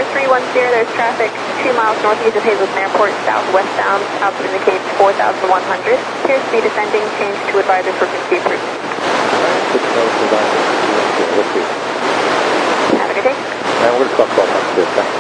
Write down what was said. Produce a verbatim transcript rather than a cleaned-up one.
number three one zero, there's traffic two miles northeast of Hazleton Airport, southwestbound, altitude indicates four thousand one hundred. Appears to be descending, change to advisor frequency approved. Have a good day. And we're going to stop twelve months, okay?